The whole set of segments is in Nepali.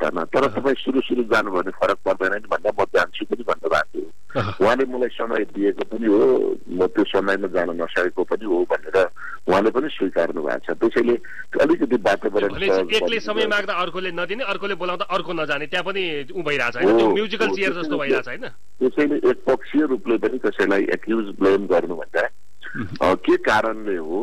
गर्न, तर तपाईँ सुरु जानु भने फरक पर्दैन नि भन्दा म जान्छु पनि भन्नुभएको थियो। उहाँले मलाई समय दिएको पनि हो, म त्यो समयमा जान नसकेको पनि हो भनेर उहाँले पनि स्वीकार्नु भएको छ। त्यसैले अलिकति वातावरण एकले समय माग्दा अर्कोले नदिने, अर्कोले बोलाउँदा अर्को नजाने, त्यहाँ पनि उ भइरहेछ हैन, त्यो म्युजिकल चेयर जस्तो भइरहेछ हैन। त्यसैले एकपक्षीय रूपले पनि कसैलाई एक्युज ब्लेम गर्नुभन्दा के कारणले हो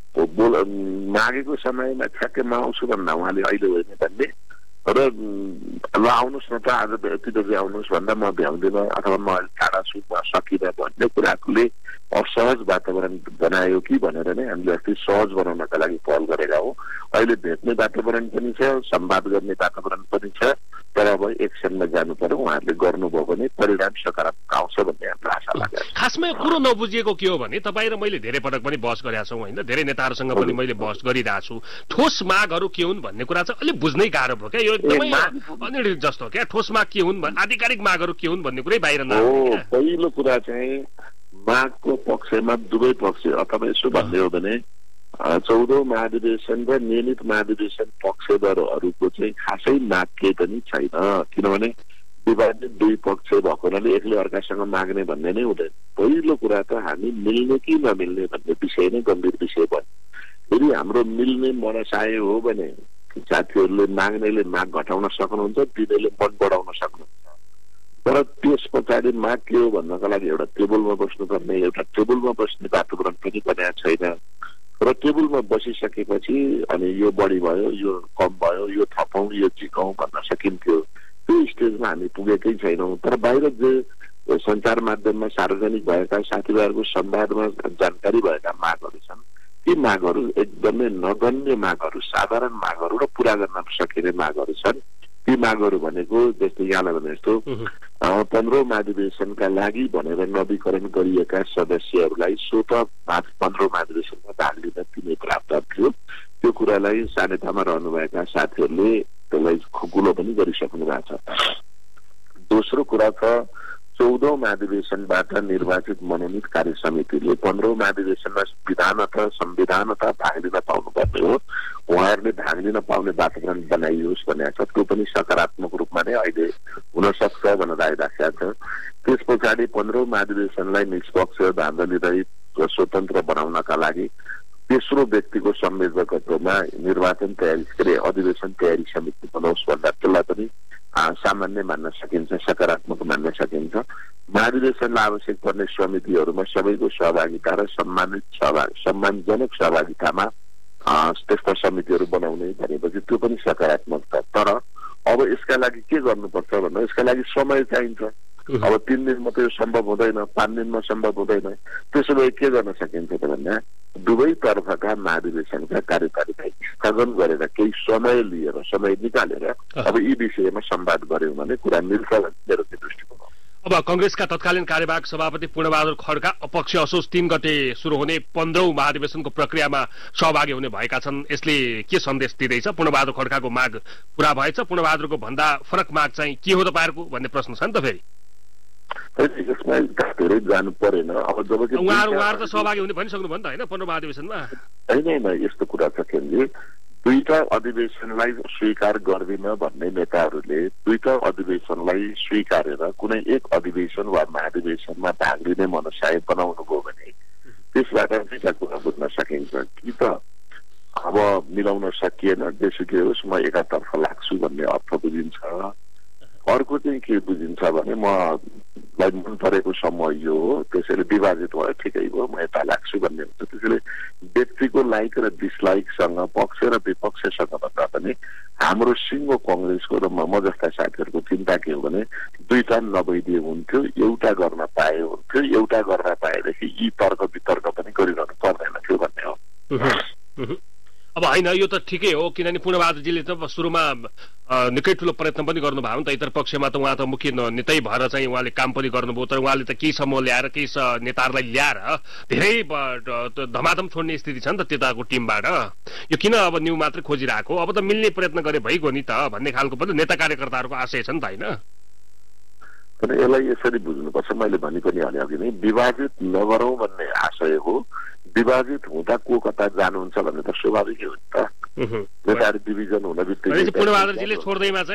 मागेको समयमा ठ्याक्कै म आउँछु भन्दा उहाँले अहिले होइन भन्ने र ल आउनुहोस् न त आज यति बजी आउनुहोस् भन्दा म भ्याउँदिनँ अथवा म टाढा छु म सकिनँ भन्ने कुराले असहज वातावरण बनायो कि भनेर नै हामीले अस्ति सहज बनाउनका लागि पहल गरेका हौ। अहिले भेट्ने वातावरण पनि छ, संवाद गर्ने वातावरण पनि छ, तर अब एक्सनमा जानु पर्यो। उहाँहरूले गर्नुभयो भने परिणाम सकारात्मक आउँछ भन्ने हाम्रो आशा लाग्छ। खासमा कुरो नबुझिएको के हो भने तपाईँ र मैले धेरै पटक पनि बहस गरेका छौँ होइन, धेरै नेताहरूसँग पनि मैले बहस गरिरहेको छु। ठोस मागहरू के हुन् भन्ने कुरा चाहिँ अलिक बुझ्नै गाह्रो भयो क्या, यो एकदमै अनिर्णित जस्तो क्या। ठोस माग के हुन्, आधिकारिक मागहरू के हुन् भन्ने कुरै बाहिर नआउने। पहिलो कुरा चाहिँ मागको पक्षमा दुवै पक्ष अथवा यसो भन्ने हो भने 14औं महाधिवेशन र नियमित महाधिवेशन पक्षधरहरूको चाहिँ खासै माग केही पनि छैन, किनभने विभाजित दुई पक्ष भएको हुनाले एकले अर्कासँग माग्ने भन्ने नै हुँदैन। पहिलो कुरा त हामी मिल्ने कि नमिल्ने भन्ने विषय नै गम्भीर विषय भयो। यदि हाम्रो मिल्ने मनसाय हो भने साथीहरूले माग्नेले माग घटाउन सक्नुहुन्छ, दिनेले मन बढाउन सक्नुहुन्छ। तर त्यस पछाडि माग के हो भन्नका लागि एउटा टेबलमा बस्नुपर्ने, एउटा टेबलमा बस्ने वातावरण पनि बनाएको छैन र टेबलमा बसिसकेपछि अनि यो बढी भयो, यो कम भयो, यो थपौँ, यो झिकौँ भन्न सकिन्थ्यो। त्यो स्टेजमा हामी पुगेकै छैनौँ। तर बाहिर जे सञ्चार माध्यममा सार्वजनिक भएका साथीभाइहरूको संवादमा जानकारी भएका मागहरू छन्, ती मागहरू एकदमै नगण्य मागहरू, साधारण मागहरू र पुरा गर्न सकिने मागहरू छन्। ती मागहरू भनेको जस्तो यहाँलाई भने जस्तो 15औं महाधिवेशनका लागि भनेर नवीकरण गरिएका सदस्यहरूलाई स्वत 15औं महाधिवेशनमा भाग लिन तिनै प्रावधान थियो। त्यो कुरालाई सानेतामा रहनुभएका साथीहरूले त्यसलाई खुकुलो पनि गरिसक्नु भएको छ। दोस्रो कुरा छ 14औं महाधिवेशनबाट निर्वाचित मनोनित कार्य समितिले 15औं महाधिवेशनमा विधान अथवा संविधान अथवा भाग लिन पाउनुपर्ने हो, उहाँहरूले भाग लिन पाउने वातावरण बनाइयोस् भनेको छ। त्यो पनि सकारात्मक रूपमा नै अहिले हुन सक्छ भनेर आइराखेको छ। त्यस पछाडि 15औं महाधिवेशनलाई निष्पक्ष, धान्धलीरहित र स्वतन्त्र बनाउनका लागि तेस्रो व्यक्तिको संयोजकत्वमा निर्वाचन तयारी के अरे अधिवेशन तयारी समिति बनाओस् भन्दा त्यसलाई पनि सामान्य मान्न सकिन्छ, सकारात्मक मान्न सकिन्छ। महाधिवेशनलाई आवश्यक पर्ने समितिहरूमा सबैको सहभागिता र सम्मानजनक सहभागितामा त्यस्ता समितिहरू बनाउने भनेपछि त्यो पनि सकारात्मक छ। तर अब यसका लागि के गर्नुपर्छ भन्दा यसका लागि समय चाहिन्छ। अब 3 दिन मात्रै सम्भव हुँदैन, 5 दिनमा सम्भव हुँदैन। त्यसो भए के गर्न सकिन्छ त भन्दा दुवै तर्फका महाधिवेशनका कार्यकारिता स्थगन गरेर केही समय लिएर, समय निकालेर अब यी विषयमा संवाद गर्यौँ भने कुरा मिल्छ भन्ने मेरो दृष्टिकोण हो। अब कंग्रेसका तत्कालीन कार्यवाहक सभापति पूर्णबहादुर खड्का अपक्ष असोज 3 गते शुरू हुने 15औं महाधिवेशनको प्रक्रियामा सहभागी हुने भएका छन्। यसले के सन्देश दिँदैछ? पूर्णबहादुर खड्काको माग पूरा भएछ, पूर्णबहादुरको भन्दा फरक माग चाहिँ के हो तपाईहरुको भन्ने प्रश्न छ नि त। फेरि यसमा धेरै जानु परेन। अब जब कि उहाँहरु त सहभागी हुने भनिसक्नु भयो नि त हैन 15औं महाधिवेशनमा? हैन, यस्तो कुरा छ कि दुईटा अधिवेशनलाई स्वीकार गर्दिन भन्ने नेताहरूले दुईटा अधिवेशनलाई स्वीकारेर कुनै एक अधिवेशन वा महाधिवेशनमा भाग लिने मनसाय बनाउनु भयो भने त्यसबाट दुईटा कुरा बुझ्न सकिन्छ कि त अब मिलाउन सकिएन, जेसुकै होस् म एकातर्फ लाग्छु भन्ने अर्थ बुझिन्छ। अर्को चाहिँ के बुझिन्छ भने मलाई मन परेको समय यो हो, त्यसैले विभाजित भयो, ठिकै भयो, म यता लाग्छु भन्ने हुन्छ। त्यसैले व्यक्तिको लाइक र डिसलाइकसँग पक्ष र विपक्षसँग भन्दा पनि हाम्रो सिङ्गो कङ्ग्रेसको र म जस्ता साथीहरूको चिन्ता के हो भने दुईटा नभइदिए हुन्थ्यो, एउटा गर्न पाए हुन्थ्यो, एउटा गर्न पाएदेखि यी तर्क वितर्क पनि गरिरहनु पर्दैन थियो भन्ने हो। अब हैन, यो त ठिकै हो, किनभने पूर्णबहादुरजीले त सुरुमा निकै ठुलो प्रयत्न पनि गर्नुभयो नि त। इतर पक्षमा त उहाँ त मुख्य नेतै भएर चाहिँ उहाँले काम पनि गर्नुभयो, तर उहाँले त केही समूह ल्याएर केही नेताहरूलाई ल्याएर धेरै धमाधम छोड्ने स्थिति छ नि त त्यताको टिमबाट। यो किन अब न्यू मात्रै खोजिरहेको, अब त मिल्ने प्रयत्न गरे भइगयो नि त भन्ने खालको पनि नेता कार्यकर्ताहरूको आशय छ नि त हैन? तर यसलाई यसरी बुझ्नुपर्छ, मैले भनि पनि हाले अघि नै विभाजित नगरौँ भन्ने आशय हो। विभाजित हुँदा को कता जानुहुन्छ भन्ने त स्वाभाविकै हो नि त। नेताहरू डिभिजन हुन बित्तिकै पूर्णबहादुरजीले छोड्दैमा